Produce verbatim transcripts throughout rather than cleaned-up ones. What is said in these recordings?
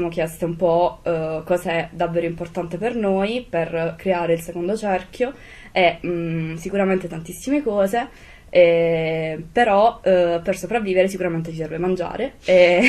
Abbiamo chiesto un po' uh, cos'è davvero importante per noi per creare il secondo cerchio e mh, sicuramente tantissime cose, eh, però uh, per sopravvivere sicuramente ci serve mangiare e,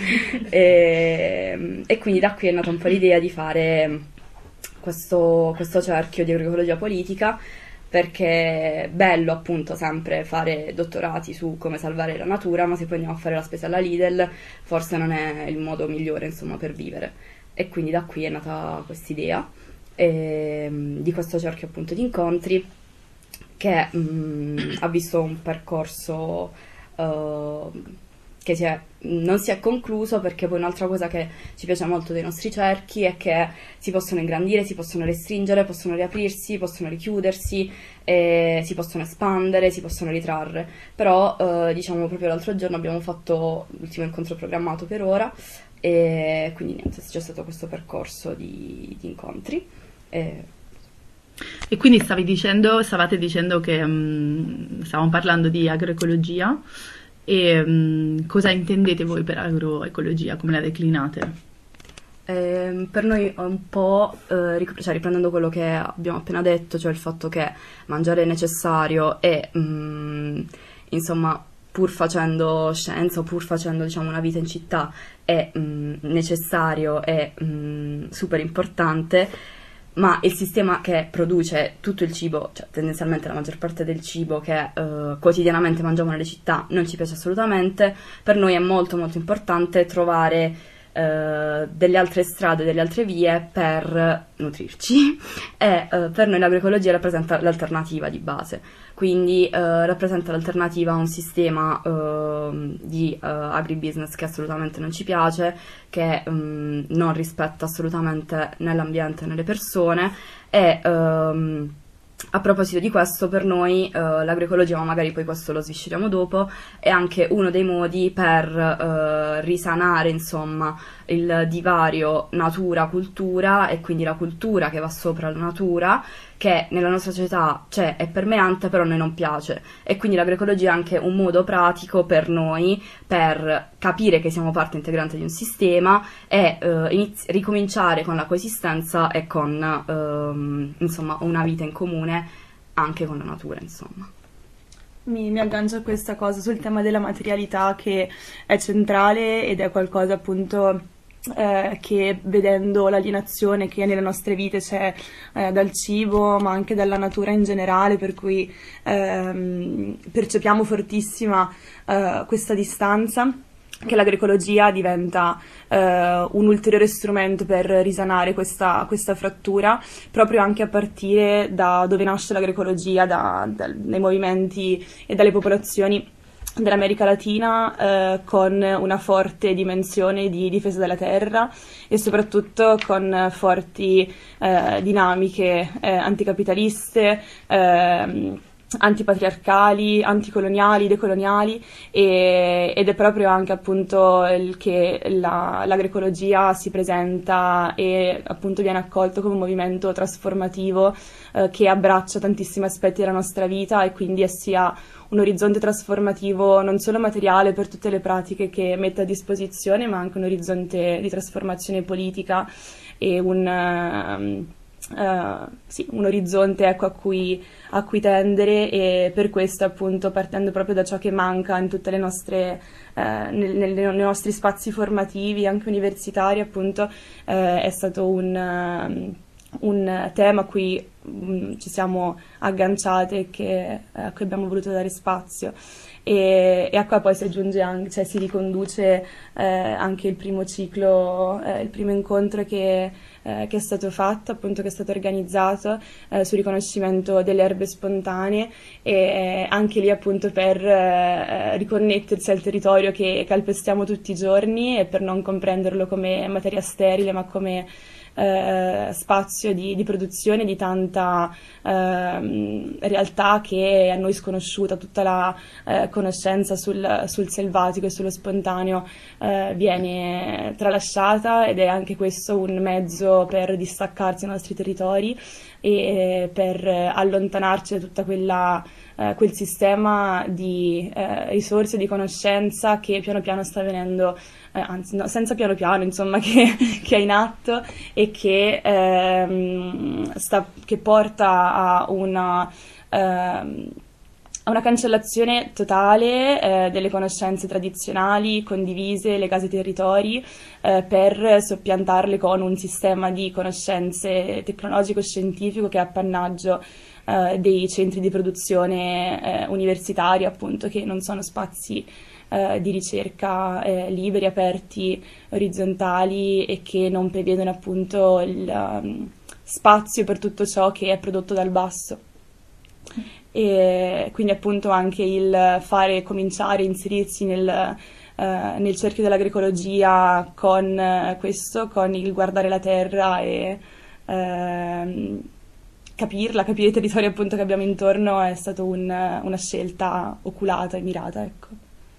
e, e quindi da qui è nata un po' l'idea di fare questo, questo cerchio di agroecologia politica, perché è bello appunto sempre fare dottorati su come salvare la natura, ma se poi andiamo a fare la spesa alla Lidl forse non è il modo migliore, insomma, per vivere. E quindi da qui è nata quest'idea ehm, di questo cerchio appunto di incontri che mh, ha visto un percorso uh, che si è, non si è concluso, perché poi un'altra cosa che ci piace molto dei nostri cerchi è che si possono ingrandire, si possono restringere, possono riaprirsi, possono richiudersi, eh, si possono espandere, si possono ritrarre. Però eh, diciamo proprio l'altro giorno abbiamo fatto l'ultimo incontro programmato per ora e quindi niente, c'è stato questo percorso di, di incontri. E... e quindi stavi dicendo, stavate dicendo che um, stavamo parlando di agroecologia. E um, cosa intendete voi per agroecologia? Come la declinate? Eh, per noi un po', eh, ric- cioè riprendendo quello che abbiamo appena detto, cioè il fatto che mangiare è necessario e mm, insomma pur facendo scienza o pur facendo diciamo una vita in città è mm, necessario e mm, super importante, ma il sistema che produce tutto il cibo, cioè tendenzialmente la maggior parte del cibo che eh, quotidianamente mangiamo nelle città non ci piace assolutamente. Per noi è molto molto importante trovare eh, delle altre strade, delle altre vie per nutrirci e eh, per noi l'agroecologia rappresenta l'alternativa di base, quindi eh, rappresenta l'alternativa a un sistema eh, di eh, agribusiness che assolutamente non ci piace, che um, non rispetta assolutamente né l'ambiente né le persone e um, a proposito di questo, per noi uh, l'agroecologia, ma magari poi questo lo svisceriamo dopo, è anche uno dei modi per uh, risanare insomma il divario natura-cultura e quindi la cultura che va sopra la natura, che nella nostra società c'è, è permeante, però a noi non piace, e quindi l'agroecologia è anche un modo pratico per noi per capire che siamo parte integrante di un sistema e uh, inizi- ricominciare con la coesistenza e con um, insomma una vita in comune anche con la natura, insomma. Mi, mi aggancio a questa cosa sul tema della materialità, che è centrale ed è qualcosa appunto eh, che, vedendo l'alienazione che nelle nostre vite c'è eh, dal cibo ma anche dalla natura in generale, per cui ehm, percepiamo fortissima eh, questa distanza, che l'agroecologia diventa eh, un ulteriore strumento per risanare questa, questa frattura, proprio anche a partire da dove nasce l'agroecologia, da, da, dai movimenti e dalle popolazioni dell'America Latina, eh, con una forte dimensione di difesa della terra e soprattutto con forti eh, dinamiche eh, anticapitaliste, eh, antipatriarcali, anticoloniali, decoloniali, e, ed è proprio anche appunto il che la, l'agroecologia si presenta e appunto viene accolto come un movimento trasformativo eh, che abbraccia tantissimi aspetti della nostra vita e quindi sia un orizzonte trasformativo non solo materiale per tutte le pratiche che mette a disposizione, ma anche un orizzonte di trasformazione politica e un... Uh, Uh, sì, un orizzonte ecco, a cui, a cui tendere, e per questo appunto partendo proprio da ciò che manca in tutte le nostre uh, nel, nel, nei nostri spazi formativi anche universitari appunto uh, è stato un, uh, un tema a cui um, ci siamo agganciate e che, uh, a cui abbiamo voluto dare spazio. E, e a qua poi si aggiunge anche, cioè si riconduce eh, anche il primo ciclo, eh, il primo incontro che, eh, che è stato fatto, appunto che è stato organizzato eh, sul riconoscimento delle erbe spontanee, e eh, anche lì appunto per eh, riconnettersi al territorio che calpestiamo tutti i giorni e per non comprenderlo come materia sterile ma come Eh, spazio di, di produzione di tanta eh, realtà che è a noi sconosciuta, tutta la eh, conoscenza sul, sul selvatico e sullo spontaneo eh, viene tralasciata, ed è anche questo un mezzo per distaccarsi dai nostri territori e per allontanarci da tutta quella eh, quel sistema di eh, risorse, di conoscenza che piano piano sta venendo, eh, anzi no, senza piano piano, insomma, che, che è in atto e che, ehm, sta, che porta a una... Ehm, a una cancellazione totale eh, delle conoscenze tradizionali, condivise, legate ai territori, eh, per soppiantarle con un sistema di conoscenze tecnologico-scientifico che è appannaggio eh, dei centri di produzione eh, universitari, appunto, che non sono spazi eh, di ricerca eh, liberi, aperti, orizzontali e che non prevedono appunto il um, spazio per tutto ciò che è prodotto dal basso. E quindi appunto anche il fare cominciare, inserirsi nel, eh, nel cerchio dell'agroecologia con eh, questo, con il guardare la terra e eh, capirla, capire i territori appunto che abbiamo intorno è stata un, una scelta oculata e mirata, ecco.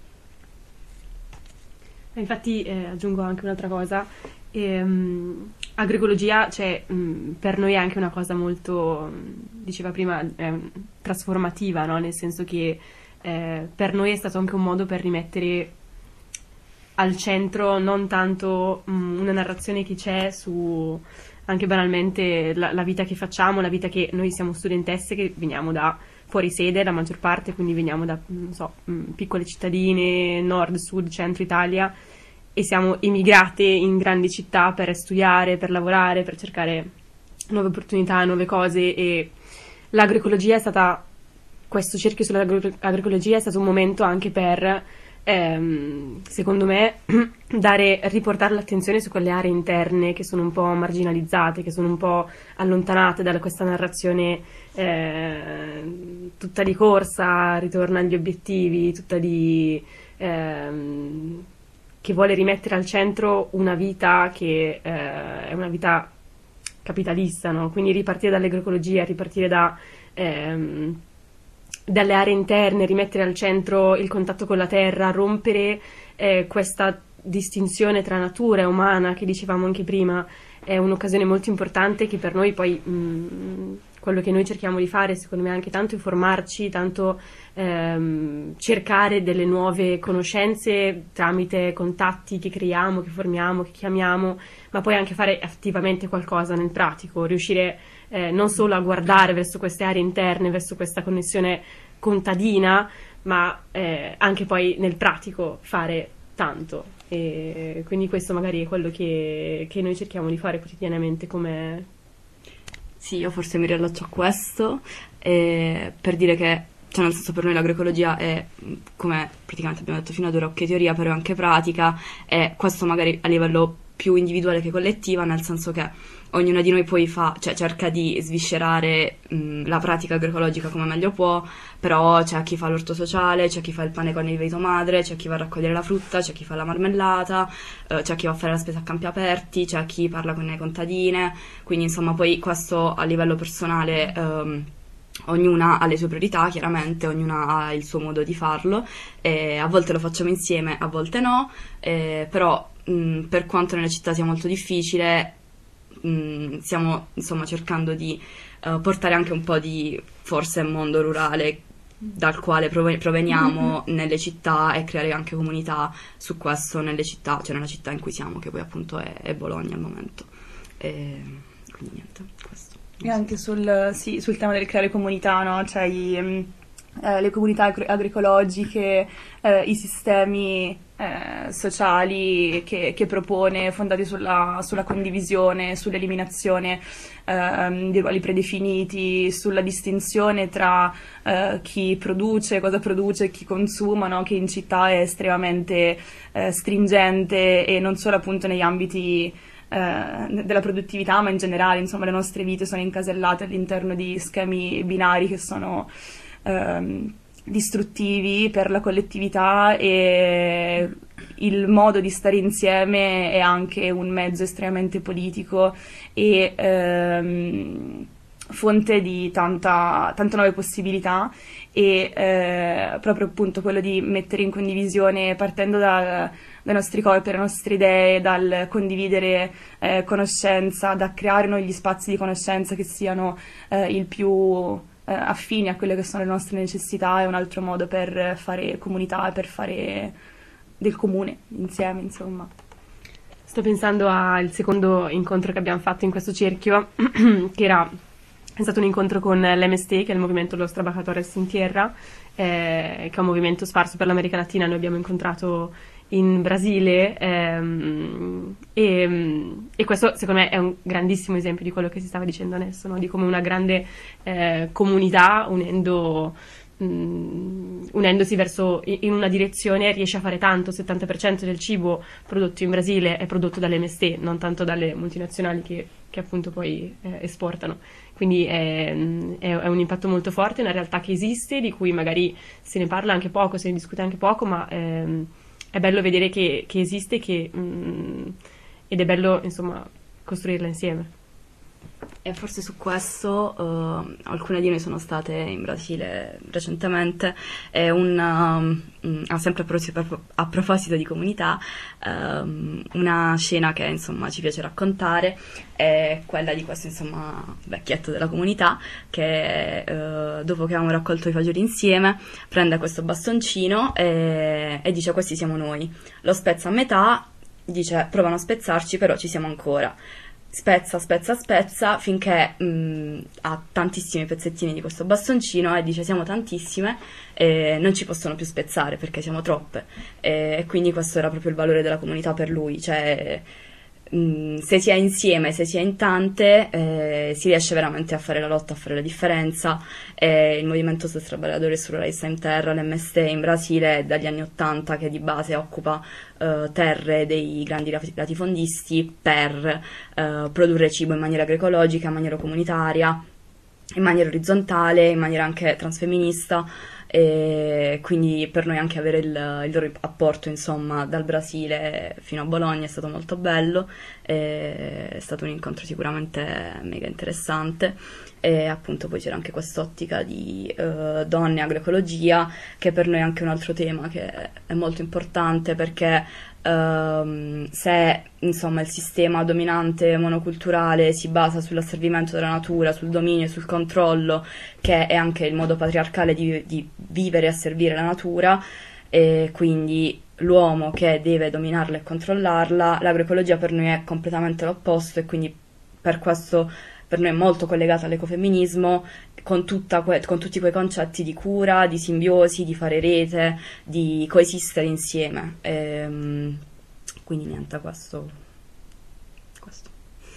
Infatti eh, aggiungo anche un'altra cosa. Ehm, agroecologia, cioè, mh, per noi è anche una cosa molto, diceva prima, eh, trasformativa, no? Nel senso che eh, per noi è stato anche un modo per rimettere al centro non tanto mh, una narrazione che c'è su anche banalmente la, la vita che facciamo, la vita che noi siamo studentesse, che veniamo da fuori sede la maggior parte, quindi veniamo da non so, mh, piccole cittadine, nord, sud, centro Italia, e siamo emigrate in grandi città per studiare, per lavorare, per cercare nuove opportunità, nuove cose, e l'agroecologia è stata, questo cerchio sull'agroecologia è stato un momento anche per, ehm, secondo me, dare, riportare l'attenzione su quelle aree interne che sono un po' marginalizzate, che sono un po' allontanate da questa narrazione eh, tutta di corsa, ritorno agli obiettivi, tutta di... Ehm, che vuole rimettere al centro una vita che eh, è una vita capitalista, no? Quindi ripartire dall'agroecologia, ripartire da, ehm, dalle aree interne, rimettere al centro il contatto con la terra, rompere eh, questa distinzione tra natura e umana che dicevamo anche prima, è un'occasione molto importante che per noi poi mh, quello che noi cerchiamo di fare, secondo me, è anche tanto informarci, tanto ehm, cercare delle nuove conoscenze tramite contatti che creiamo, che formiamo, che chiamiamo, ma poi anche fare attivamente qualcosa nel pratico, riuscire eh, non solo a guardare verso queste aree interne, verso questa connessione contadina, ma eh, anche poi nel pratico fare tanto. E quindi questo magari è quello che, che noi cerchiamo di fare quotidianamente come... Sì, io forse mi riallaccio a questo eh, per dire che, cioè nel senso, per noi l'agroecologia è, come praticamente abbiamo detto fino ad ora, ok, teoria però è anche pratica, e questo magari a livello più individuale che collettiva, nel senso che ognuna di noi poi fa, cioè cerca di sviscerare mh, la pratica agroecologica come meglio può, però c'è chi fa l'orto sociale, c'è chi fa il pane con il lievito madre, c'è chi va a raccogliere la frutta, c'è chi fa la marmellata, eh, c'è chi va a fare la spesa a campi aperti, c'è chi parla con le contadine, quindi insomma poi questo a livello personale ehm, ognuna ha le sue priorità, chiaramente, ognuna ha il suo modo di farlo, e a volte lo facciamo insieme, a volte no, eh, però mh, per quanto nelle città sia molto difficile, mh, stiamo insomma cercando di uh, portare anche un po' di forse mondo rurale dal quale prov- proveniamo mm-hmm. nelle città, e creare anche comunità su questo nelle città, cioè nella città in cui siamo, che poi appunto è, è Bologna al momento. E quindi niente, questo. E anche sul, sì, sul tema del creare comunità, no? Cioè i, eh, le comunità agro- agroecologiche, eh, i sistemi eh, sociali che, che propone, fondati sulla, sulla condivisione, sull'eliminazione eh, di ruoli predefiniti, sulla distinzione tra eh, chi produce, cosa produce e chi consuma, no? Che in città è estremamente eh, stringente, e non solo appunto negli ambiti Eh, della produttività, ma in generale, insomma, le nostre vite sono incasellate all'interno di schemi binari che sono ehm, distruttivi per la collettività, e il modo di stare insieme è anche un mezzo estremamente politico e ehm, fonte di tanta, tante nuove possibilità, e eh, proprio appunto quello di mettere in condivisione, partendo da dai nostri corpi, dalle nostre idee, dal condividere eh, conoscenza, da creare noi gli spazi di conoscenza che siano eh, il più eh, affini a quelle che sono le nostre necessità, è un altro modo per fare comunità, per fare del comune insieme, insomma. Sto pensando al secondo incontro che abbiamo fatto in questo cerchio, che era, è stato un incontro con l'M S T, che è il movimento Los Trabajadores Sin Tierra, eh, che è un movimento sparso per l'America Latina. Noi abbiamo incontrato in Brasile ehm, e, e questo secondo me è un grandissimo esempio di quello che si stava dicendo adesso, no? Di come una grande eh, comunità unendo mh, unendosi verso in una direzione riesce a fare tanto. Il settanta per cento del cibo prodotto in Brasile è prodotto dall'M S T, non tanto dalle multinazionali che, che appunto poi eh, esportano. Quindi è, è, è un impatto molto forte, è una realtà che esiste, di cui magari se ne parla anche poco, se ne discute anche poco, ma ehm, è bello vedere che, che esiste che, mh, ed è bello, insomma, costruirla insieme. E forse su questo uh, alcune di noi sono state in Brasile recentemente e una, um, ah, sempre a, pro- a proposito di comunità, um, una scena che insomma ci piace raccontare è quella di questo insomma vecchietto della comunità che uh, dopo che avevamo raccolto i fagioli insieme prende questo bastoncino e, e dice: questi siamo noi. Lo spezza a metà, dice: provano a spezzarci, però ci siamo ancora. Spezza, spezza, spezza finché mh, ha tantissimi pezzettini di questo bastoncino e dice: siamo tantissime e non ci possono più spezzare perché siamo troppe. E quindi questo era proprio il valore della comunità per lui, cioè mh, se si è insieme, se si è in tante, eh, si riesce veramente a fare la lotta, a fare la differenza. E il movimento Los Trabajadores Rurais Sem Terra, l'M S T in Brasile, è dagli anni ottanta che di base occupa Uh, terre dei grandi latifondisti per uh, produrre cibo in maniera agroecologica, in maniera comunitaria, in maniera orizzontale, in maniera anche transfemminista, e quindi per noi anche avere il, il loro apporto insomma dal Brasile fino a Bologna è stato molto bello, è stato un incontro sicuramente mega interessante. E appunto poi c'era anche quest'ottica di uh, donne e agroecologia, che per noi è anche un altro tema che è molto importante, perché uh, se insomma il sistema dominante monoculturale si basa sull'asservimento della natura, sul dominio e sul controllo, che è anche il modo patriarcale di, di vivere e asservire la natura, e quindi l'uomo che deve dominarla e controllarla, l'agroecologia per noi è completamente l'opposto, e quindi per questo per noi è molto collegata all'ecofemminismo, con, tutta que- con tutti quei concetti di cura, di simbiosi, di fare rete, di coesistere insieme. E, quindi niente, questo, questo.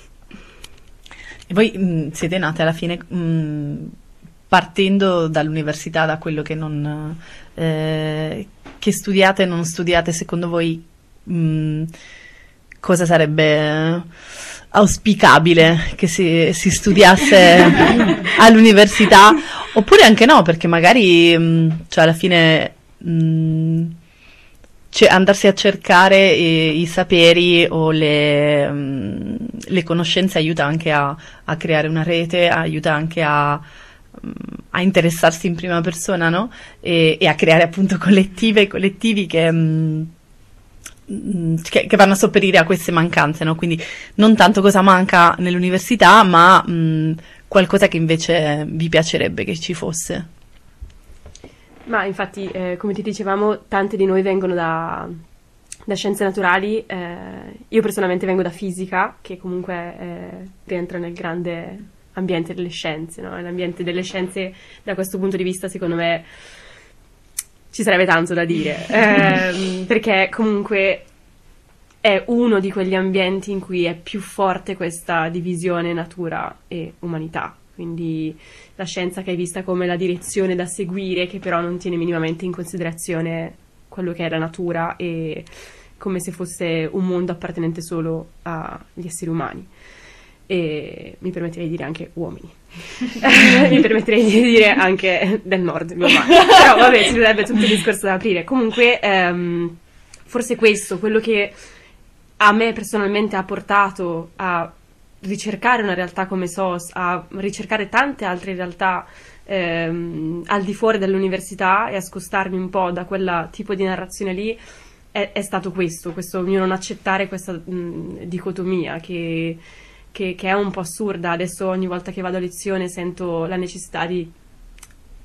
E voi mh, siete nate alla fine mh, partendo dall'università, da quello che non eh, che studiate e non studiate, secondo voi mh, cosa sarebbe auspicabile che si, si studiasse all'università, oppure anche no, perché magari mh, cioè alla fine mh, cioè andarsi a cercare i, i saperi o le, mh, le conoscenze aiuta anche a, a creare una rete, aiuta anche a, mh, a interessarsi in prima persona, no? E, e a creare appunto collettive e collettivi che mh, Che, che vanno a sopperire a queste mancanze, no? Quindi non tanto cosa manca nell'università, ma mh, qualcosa che invece vi piacerebbe che ci fosse. Ma infatti, eh, come ti dicevamo, tante di noi vengono da, da scienze naturali. Eh, io personalmente vengo da fisica, che comunque eh, rientra nel grande ambiente delle scienze, no? L'ambiente delle scienze, da questo punto di vista, secondo me ci sarebbe tanto da dire, eh, perché comunque è uno di quegli ambienti in cui è più forte questa divisione natura e umanità, quindi la scienza che è vista come la direzione da seguire, che però non tiene minimamente in considerazione quello che è la natura, e come se fosse un mondo appartenente solo agli esseri umani. E mi permetterei di dire anche uomini. Mi permetterei di dire anche del nord globale. Però vabbè, ci sarebbe tutto il discorso da aprire. Comunque ehm, forse questo, quello che a me personalmente ha portato a ricercare una realtà come S O S, a ricercare tante altre realtà ehm, al di fuori dell'università, e a scostarmi un po' da quel tipo di narrazione lì, è, è stato questo, questo mio non accettare questa mh, dicotomia che Che, che è un po' assurda. Adesso ogni volta che vado a lezione sento la necessità di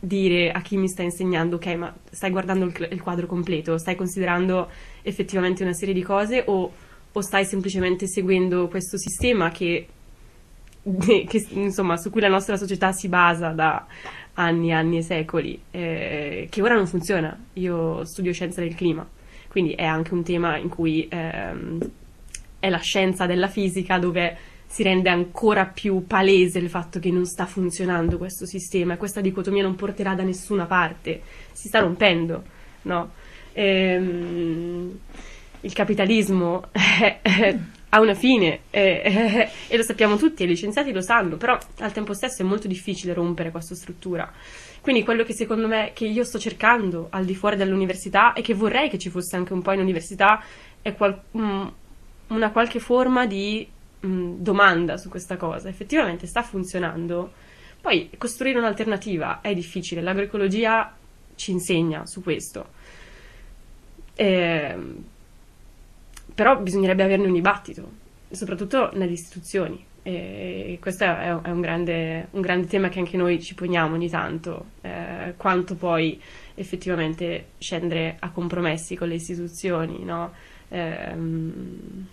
dire a chi mi sta insegnando, ok, ma stai guardando il, il quadro completo, stai considerando effettivamente una serie di cose o, o stai semplicemente seguendo questo sistema che, che insomma su cui la nostra società si basa da anni, anni e secoli, eh, che ora non funziona. Io studio scienza del clima, quindi è anche un tema in cui ehm, è la scienza della fisica dove si rende ancora più palese il fatto che non sta funzionando questo sistema e questa dicotomia non porterà da nessuna parte, si sta rompendo, no? Ehm, il capitalismo eh, eh, ha una fine eh, eh, e lo sappiamo tutti, e gli scienziati lo sanno, però al tempo stesso è molto difficile rompere questa struttura. Quindi quello che secondo me, che io sto cercando al di fuori dell'università e che vorrei che ci fosse anche un po' in università, è qual- mh, una qualche forma di mh, domanda su questa cosa. Effettivamente sta funzionando? Poi costruire un'alternativa è difficile, l'agroecologia ci insegna su questo. Eh, però bisognerebbe averne un dibattito, soprattutto nelle istituzioni. E questo è, è un, grande, un grande tema che anche noi ci poniamo ogni tanto, eh, quanto poi effettivamente scendere a compromessi con le istituzioni, no? Ehm...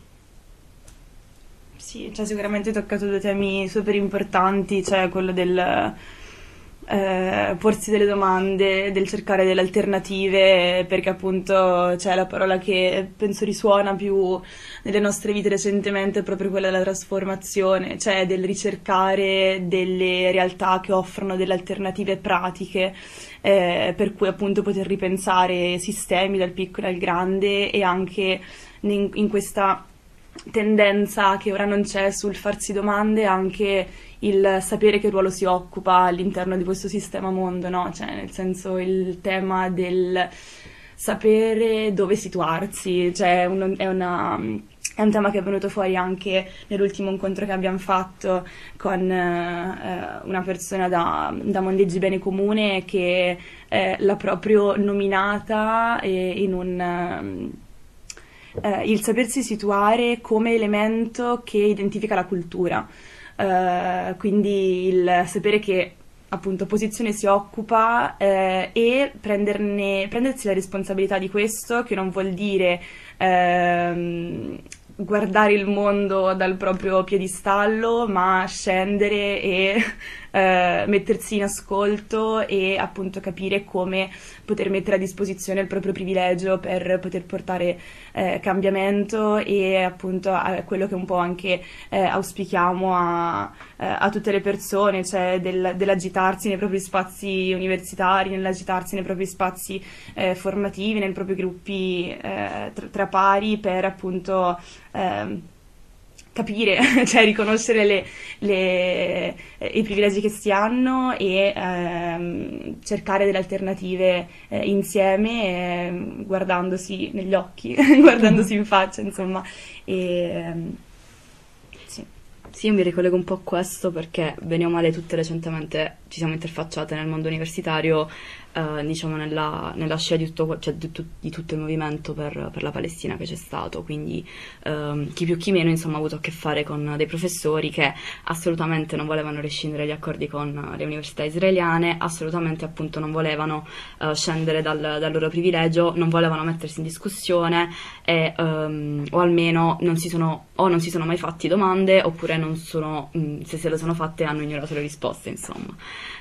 Sì, cioè sicuramente hai toccato due temi super importanti, cioè quello del eh, porsi delle domande, del cercare delle alternative, perché appunto c'è la parola che penso risuona più nelle nostre vite recentemente è proprio quella della trasformazione, cioè del ricercare delle realtà che offrono delle alternative pratiche, eh, per cui appunto poter ripensare sistemi dal piccolo al grande, e anche in, in questa tendenza che ora non c'è sul farsi domande, anche il sapere che ruolo si occupa all'interno di questo sistema mondo, no? Cioè, nel senso, il tema del sapere dove situarsi, cioè un, è una... È un tema che è venuto fuori anche nell'ultimo incontro che abbiamo fatto con eh, una persona da, da Mondeggi Bene Comune, che eh, l'ha proprio nominata eh, in un... Eh, il sapersi situare come elemento che identifica la cultura. Eh, quindi il sapere che appunto posizione si occupa eh, e prenderne, prendersi la responsabilità di questo, che non vuol dire ehm, guardare il mondo dal proprio piedistallo, ma scendere e eh, mettersi in ascolto e appunto capire come poter mettere a disposizione il proprio privilegio per poter portare eh, cambiamento, e appunto a quello che un po' anche eh, auspichiamo a, eh, a tutte le persone, cioè del, dell'agitarsi nei propri spazi universitari, nell'agitarsi nei propri spazi eh, formativi, nei propri gruppi eh, tra, tra pari, per appunto eh, capire, cioè riconoscere le, le, i privilegi che si hanno e ehm, cercare delle alternative eh, insieme, eh, guardandosi negli occhi, guardandosi in faccia, insomma. E, ehm, sì. Sì, io mi ricollego un po' a questo perché, bene o male, tutte recentemente ci siamo interfacciate nel mondo universitario, eh, diciamo nella, nella scia di tutto, cioè di, di tutto il movimento per, per la Palestina che c'è stato, quindi ehm, chi più chi meno insomma ha avuto a che fare con dei professori che assolutamente non volevano rescindere gli accordi con le università israeliane, assolutamente appunto non volevano eh, scendere dal, dal loro privilegio, non volevano mettersi in discussione e, ehm, o almeno non si sono, o non si sono mai fatti domande, oppure non sono, mh, se se le sono fatte hanno ignorato le risposte, insomma.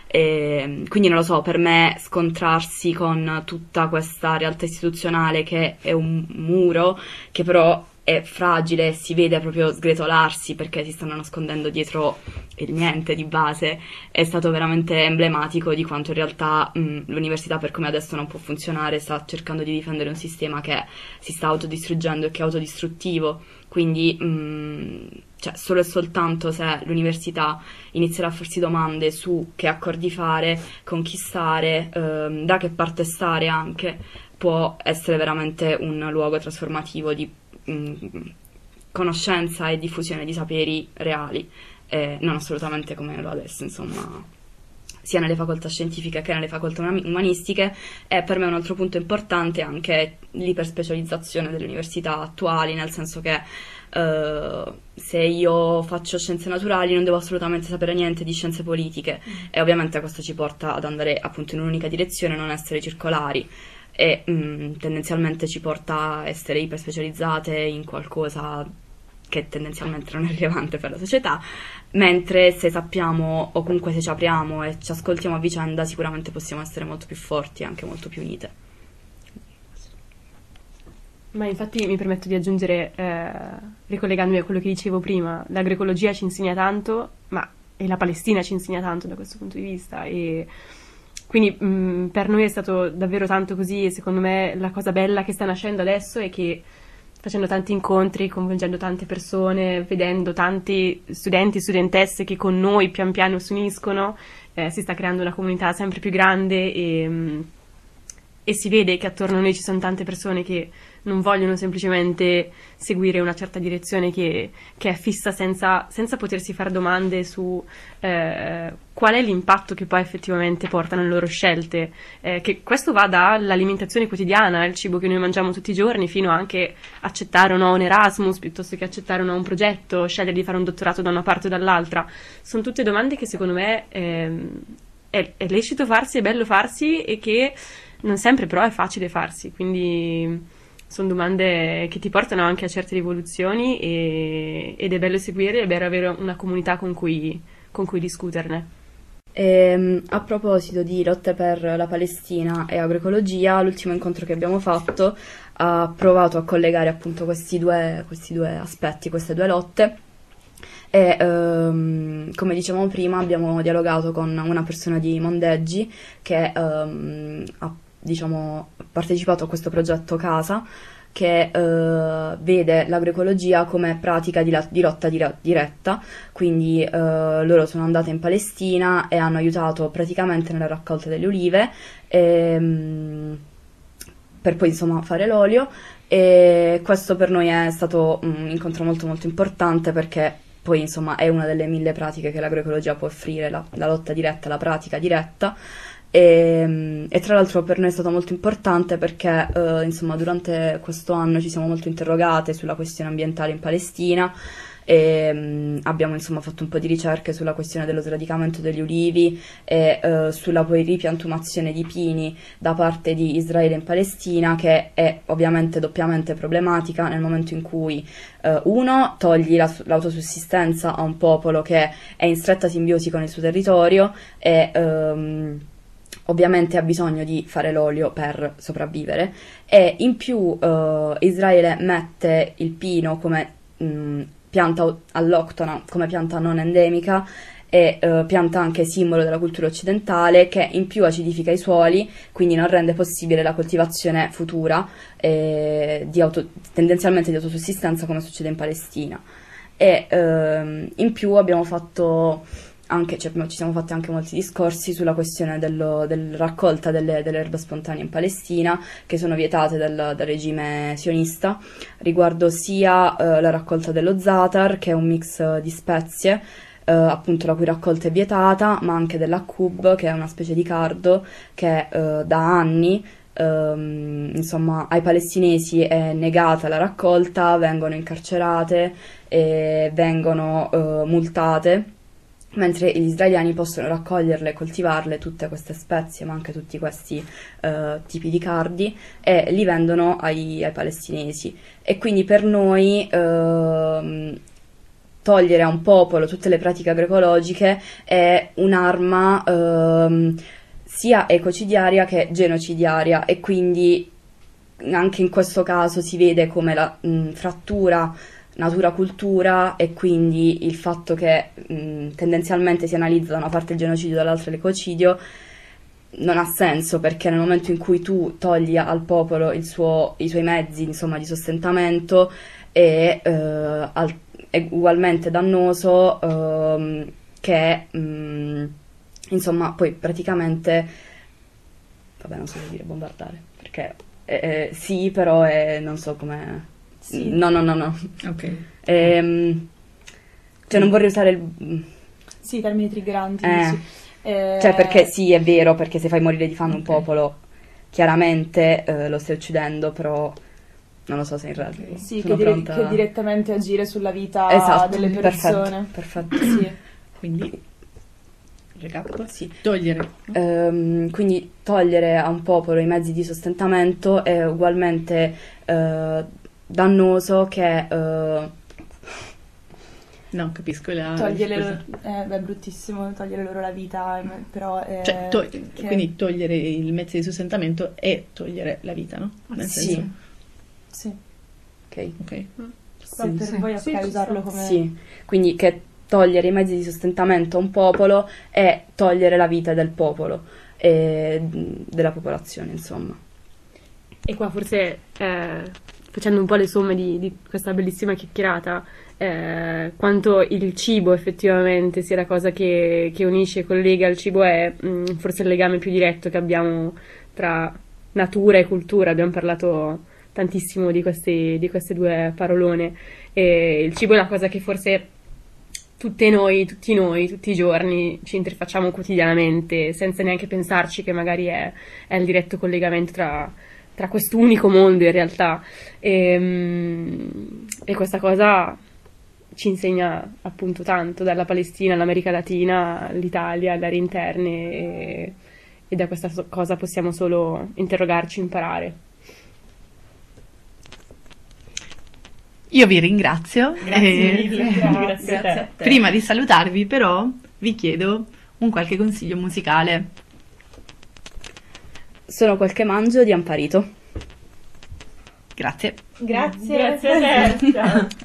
E quindi non lo so, per me scontrarsi con tutta questa realtà istituzionale che è un muro, che però è fragile e si vede proprio sgretolarsi perché si stanno nascondendo dietro il niente di base, è stato veramente emblematico di quanto in realtà mh, l'università, per come adesso non può funzionare, sta cercando di difendere un sistema che si sta autodistruggendo e che è autodistruttivo. Quindi mh, cioè, solo e soltanto se l'università inizierà a farsi domande su che accordi fare, con chi stare, ehm, da che parte stare anche, può essere veramente un luogo trasformativo di mh, conoscenza e diffusione di saperi reali, eh, non assolutamente come lo adesso, insomma, sia nelle facoltà scientifiche che nelle facoltà umanistiche. E per me un altro punto importante è anche l'iperspecializzazione delle università attuali, nel senso che uh, se io faccio scienze naturali non devo assolutamente sapere niente di scienze politiche, mm. e ovviamente questo ci porta ad andare appunto in un'unica direzione, non essere circolari, e mh, tendenzialmente ci porta a essere iperspecializzate in qualcosa che tendenzialmente non è rilevante per la società, mentre se sappiamo, o comunque se ci apriamo e ci ascoltiamo a vicenda, sicuramente possiamo essere molto più forti e anche molto più unite. Ma infatti mi permetto di aggiungere, eh, ricollegandomi a quello che dicevo prima, l'agroecologia ci insegna tanto, ma e la Palestina ci insegna tanto da questo punto di vista, e quindi mh, per noi è stato davvero tanto così, e secondo me la cosa bella che sta nascendo adesso è che facendo tanti incontri, coinvolgendo tante persone, vedendo tanti studenti e studentesse che con noi pian piano si uniscono, eh, si sta creando una comunità sempre più grande, e, mh, e si vede che attorno a noi ci sono tante persone che non vogliono semplicemente seguire una certa direzione che, che è fissa, senza, senza potersi fare domande su eh, qual è l'impatto che poi effettivamente portano le loro scelte, eh, che questo va dall'alimentazione quotidiana, il cibo che noi mangiamo tutti i giorni, fino anche accettare o no un Erasmus, piuttosto che accettare o no un progetto, scegliere di fare un dottorato da una parte o dall'altra. Sono tutte domande che secondo me eh, è, è lecito farsi, è bello farsi, e che non sempre però è facile farsi, quindi sono domande che ti portano anche a certe rivoluzioni, e, ed è bello seguire, è bello avere una comunità con cui, con cui discuterne. E, a proposito di lotte per la Palestina e agroecologia, l'ultimo incontro che abbiamo fatto ha provato a collegare appunto questi due, questi due aspetti, queste due lotte, e ehm, come dicevamo prima abbiamo dialogato con una persona di Mondeggi che ehm, ha diciamo partecipato a questo progetto Casa, che eh, vede l'agroecologia come pratica di, la, di lotta dire- diretta, quindi eh, loro sono andate in Palestina e hanno aiutato praticamente nella raccolta delle olive, e, mh, per poi insomma fare l'olio, e questo per noi è stato un incontro molto molto importante, perché poi insomma è una delle mille pratiche che l'agroecologia può offrire, la, la lotta diretta, la pratica diretta. E, e tra l'altro per noi è stato molto importante perché eh, insomma durante questo anno ci siamo molto interrogate sulla questione ambientale in Palestina, e mh, abbiamo insomma fatto un po' di ricerche sulla questione dello sradicamento degli ulivi e eh, sulla poi ripiantumazione di pini da parte di Israele in Palestina, che è ovviamente doppiamente problematica nel momento in cui eh, uno togli la, l'autosussistenza a un popolo che è in stretta simbiosi con il suo territorio, e ehm, ovviamente ha bisogno di fare l'olio per sopravvivere, e in più eh, Israele mette il pino come mh, pianta alloctona, come pianta non endemica, e eh, pianta anche simbolo della cultura occidentale, che in più acidifica i suoli, quindi non rende possibile la coltivazione futura eh, di auto, tendenzialmente di autosussistenza, come succede in Palestina. E ehm, in più abbiamo fatto anche, cioè, ci siamo fatti anche molti discorsi sulla questione dello, del raccolta delle, delle erbe spontanee in Palestina, che sono vietate dal, dal regime sionista, riguardo sia eh, la raccolta dello za'atar, che è un mix di spezie, eh, appunto la cui raccolta è vietata, ma anche dell'akub, che è una specie di cardo che eh, da anni ehm, insomma ai palestinesi è negata la raccolta, vengono incarcerate e vengono eh, multate, mentre gli israeliani possono raccoglierle e coltivarle tutte queste spezie, ma anche tutti questi uh, tipi di cardi, e li vendono ai, ai palestinesi. E quindi per noi uh, togliere a un popolo tutte le pratiche agroecologiche è un'arma uh, sia ecocidiaria che genocidiaria, e quindi anche in questo caso si vede come la mh, frattura natura-cultura, e quindi il fatto che mh, tendenzialmente si analizza da una parte il genocidio, dall'altra l'ecocidio, non ha senso, perché nel momento in cui tu togli al popolo il suo, i suoi mezzi insomma di sostentamento, è, eh, al, è ugualmente dannoso eh, che mh, insomma poi praticamente, vabbè non so se dire bombardare, perché eh, sì, però è, non so come. Sì. No, no, no, no. Ok. Ehm, cioè, non vorrei usare il. Sì, termini triggeranti. Eh. Sì. Eh... Cioè, perché sì, è vero, perché se fai morire di fame okay. un popolo, chiaramente eh, lo stai uccidendo, però non lo so se in realtà Sì, sono che, dire- pronta. che direttamente agire sulla vita Esatto, delle persone. perfetto, perfetto. Sì. Quindi, recapito, Sì. togliere. Ehm, quindi togliere a un popolo i mezzi di sostentamento è ugualmente eh, dannoso che eh, No, capisco la Togliere scusa. loro, eh, beh, è bruttissimo togliere loro la vita, eh, però è Cioè, to- che- quindi togliere il mezzo di sostentamento è togliere la vita, no? Nel sì, senso, sì, ok. ok. però per sì. voi Sì, ok ci usarlo sta. come Sì, quindi che togliere i mezzi di sostentamento a un popolo è togliere la vita del popolo e della popolazione, insomma. E qua forse, eh, facendo un po' le somme di, di questa bellissima chiacchierata, eh, quanto il cibo effettivamente sia la cosa che, che unisce e collega. Il cibo è mh, forse il legame più diretto che abbiamo tra natura e cultura. Abbiamo parlato tantissimo di questi, di queste due parolone, e il cibo è la cosa che forse tutte noi, tutti noi, tutti i giorni ci interfacciamo quotidianamente, senza neanche pensarci che magari è, è il diretto collegamento tra, tra questo unico mondo in realtà. E, mm, e questa cosa ci insegna appunto tanto, dalla Palestina all'America Latina, all'Italia, alle aree interne, e, e da questa so- cosa possiamo solo interrogarci, imparare. Io vi ringrazio. Grazie e- mille. Grazie a te. a te. Prima di salutarvi, però, vi chiedo un qualche consiglio musicale. Sono qualche mangio di Amparito. Grazie. Grazie. Grazie a te. Ciao.